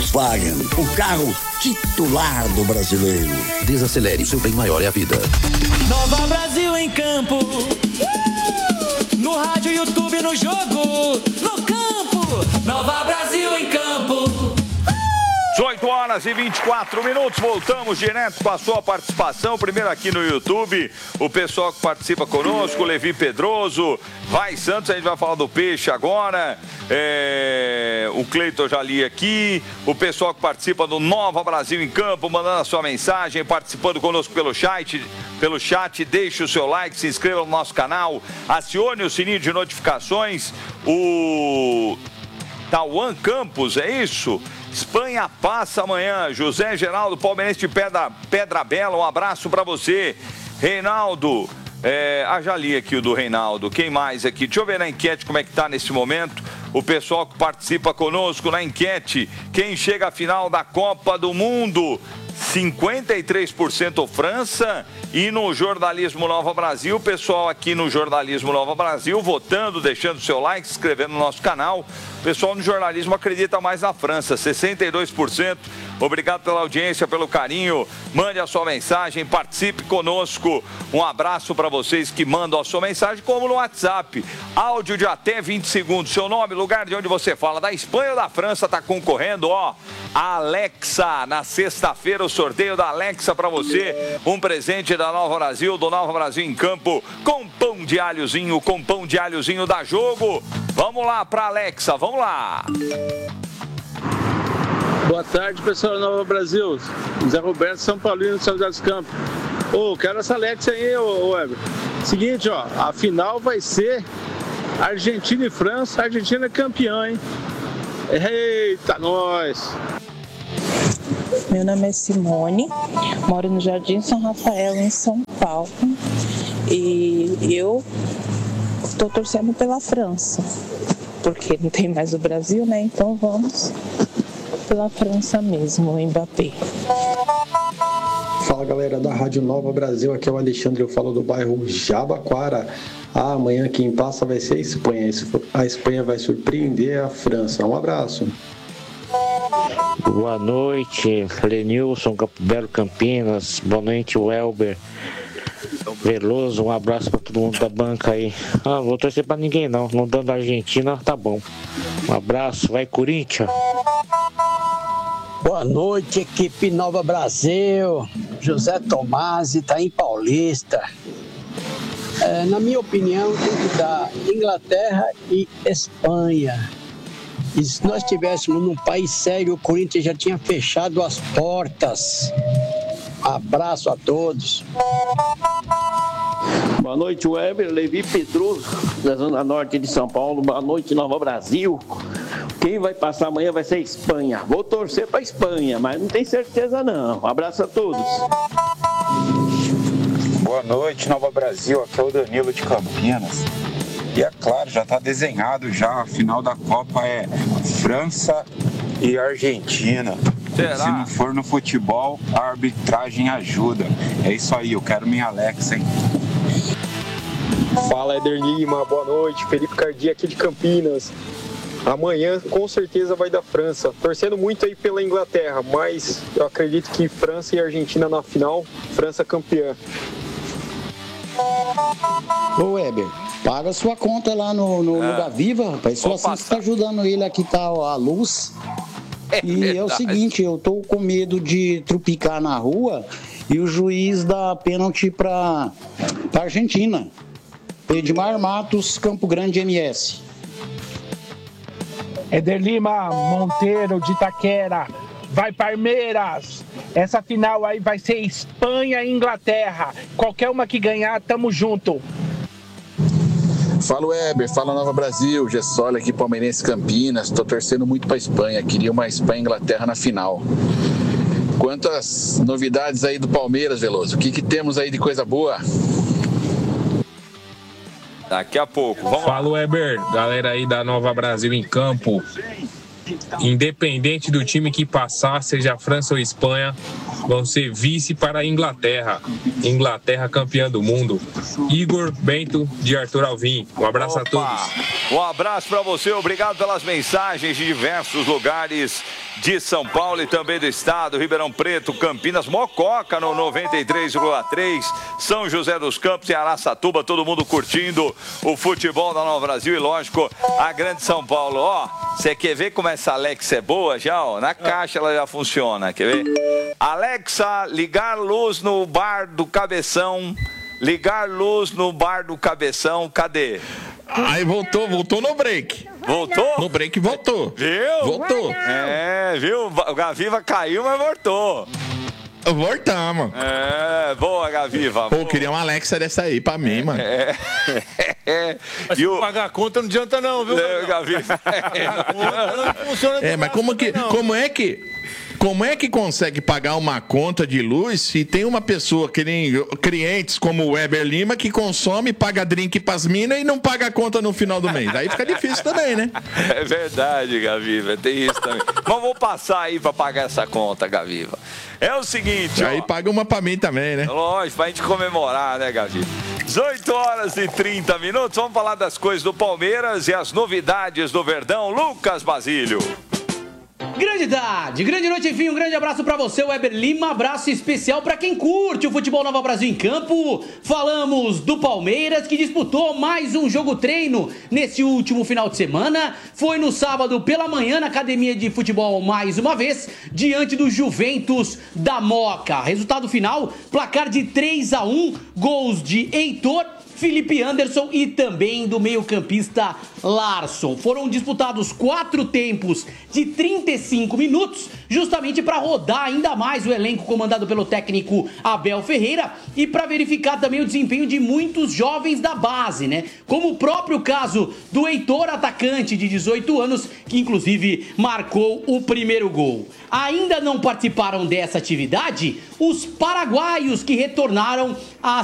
Volkswagen, o carro titular do brasileiro. Desacelere, seu bem maior é a vida. Nova Brasil em campo. No rádio, YouTube, no jogo, no campo. Nova Brasil em campo. 18h24, voltamos direto com a sua participação, primeiro aqui no YouTube, o pessoal que participa conosco, Levi Pedroso, Vai Santos, a gente vai falar do peixe agora, o Cleiton já li aqui, o pessoal que participa do Nova Brasil em Campo, mandando a sua mensagem, participando conosco pelo chat, deixe o seu like, se inscreva no nosso canal, acione o sininho de notificações, o Tauan Campos, é isso? Espanha passa amanhã. José Geraldo, palmeirense de Pedra Bela, um abraço para você. Reinaldo, já li aqui o do Reinaldo. Quem mais aqui? Deixa eu ver na enquete como é que tá nesse momento. O pessoal que participa conosco na enquete. Quem chega à final da Copa do Mundo? 53% França. E no Jornalismo Nova Brasil, o pessoal aqui no Jornalismo Nova Brasil votando, deixando seu like, se inscrevendo no nosso canal. O pessoal no jornalismo acredita mais na França, 62%. Obrigado pela audiência, pelo carinho. Mande a sua mensagem, participe conosco. Um abraço para vocês que mandam a sua mensagem, como no WhatsApp. Áudio de até 20 segundos. Seu nome, lugar de onde você fala, da Espanha ou da França, está concorrendo, ó. A Alexa, na sexta-feira, o sorteio da Alexa para você. Um presente da Nova Brasil, do Nova Brasil em Campo, com pão de alhozinho da Jogo. Vamos lá para Alexa, vamos lá. Boa tarde, pessoal da Nova Brasil. Zé Roberto, São Paulino, São José dos Campos. Quero essa Alexa aí, Weber. Seguinte, ó, a final vai ser Argentina e França. A Argentina é campeã, hein? Eita, nós! Meu nome é Simone, moro no Jardim São Rafael, em São Paulo. E eu estou torcendo pela França, porque não tem mais o Brasil, né? Então vamos pela França mesmo, o Mbappé. Fala, galera da Rádio Nova Brasil, aqui é o Alexandre, eu falo do bairro Jabaquara. Amanhã quem passa vai ser a Espanha. A Espanha vai surpreender a França. Um abraço. Boa noite, Lenilson, Campo Belo, Campinas. Boa noite, Welber Veloso. Um abraço para todo mundo da banca aí. Vou torcer para ninguém não dando a Argentina, tá bom. Um abraço, vai Corinthians. Boa noite, equipe Nova Brasil. José Tomasi, tá em Paulista. Na minha opinião, tem que dar Inglaterra e Espanha. E se nós estivéssemos num país sério, o Corinthians já tinha fechado as portas. Abraço a todos. Boa noite, Weber, Levi Pedroso, da Zona Norte de São Paulo. Boa noite, Nova Brasil. Quem vai passar amanhã vai ser a Espanha. Vou torcer para a Espanha, mas não tenho certeza não. Abraço a todos. Boa noite, Nova Brasil. Aqui é o Danilo de Campinas. E é claro, já está desenhado já. A final da Copa é França e Argentina. Será? Se não for no futebol, a arbitragem ajuda. É isso aí, eu quero minha Alexa, hein? Fala, Éder Lima, boa noite. Felipe Cardi aqui de Campinas. Amanhã com certeza vai da França. Torcendo muito aí pela Inglaterra, mas eu acredito que França e Argentina na final. França campeã. Ô Weber, paga sua conta lá no da Viva, rapaz. Só assim você tá ajudando ele aqui, tá a luz. E é o seguinte, eu tô com medo de trupicar na rua e o juiz dá pênalti pra Argentina. Edmar Matos, Campo Grande, MS. Éder Lima, Monteiro de Itaquera, vai Palmeiras. Essa final aí vai ser Espanha e Inglaterra. Qualquer uma que ganhar, tamo junto. Fala Weber, fala Nova Brasil, Gessoli aqui, Palmeirense Campinas. Tô torcendo muito pra Espanha, queria uma Espanha e Inglaterra na final. Quantas novidades aí do Palmeiras, Veloso? O que temos aí de coisa boa? Daqui a pouco, vamos lá. Fala Weber, galera aí da Nova Brasil em Campo. Independente do time que passar, seja França ou Espanha, vão ser vice para a Inglaterra. Inglaterra campeã do mundo. Igor Bento de Arthur Alvim. Um abraço a todos. Um abraço para você, obrigado pelas mensagens de diversos lugares de São Paulo e também do estado, Ribeirão Preto, Campinas, Mococa no 93,3, São José dos Campos e Araçatuba, todo mundo curtindo o futebol da Nova Brasil e, lógico, a grande São Paulo. Ó, você quer ver como essa Alexa é boa já? Ó, na caixa ela já funciona, quer ver? Alexa, ligar luz no bar do Cabeção, ligar luz no bar do Cabeção, cadê? Aí voltou no break. Voltou? No break voltou. Viu? Voltou. Viu? O Gaviva caiu, mas voltou. Voltamos. Boa, Gaviva. Pô, queria uma Alexa dessa aí pra mim, mano. Mas se pagar a conta não adianta não, viu? Gaviva. Não funciona. Mas como é que consegue pagar uma conta de luz se tem uma pessoa que nem clientes como o Weber Lima que consome, paga drink pras minas e não paga a conta no final do mês? Aí fica difícil também, né? É verdade, Gaviva, tem isso também. Mas vou passar aí pra pagar essa conta, Gaviva. É o seguinte, aí paga uma pra mim também, né? Lógico, pra gente comemorar, né, Gaviva? 18h30, vamos falar das coisas do Palmeiras e as novidades do Verdão. Lucas Basílio. Grande tarde, grande noite, enfim, um grande abraço pra você, Weber Lima, abraço especial pra quem curte o futebol Nova Brasil em campo. Falamos do Palmeiras, que disputou mais um jogo treino nesse último final de semana. Foi no sábado pela manhã na academia de futebol mais uma vez, diante do Juventus da Moca. Resultado final, placar de 3-1, gols de Heitor, Felipe Anderson e também do meio-campista Larson. Foram disputados 4 tempos de 35 minutos, justamente para rodar ainda mais o elenco comandado pelo técnico Abel Ferreira e para verificar também o desempenho de muitos jovens da base, né? Como o próprio caso do Heitor, atacante de 18 anos, que inclusive marcou o primeiro gol. Ainda não participaram dessa atividade os paraguaios que retornaram à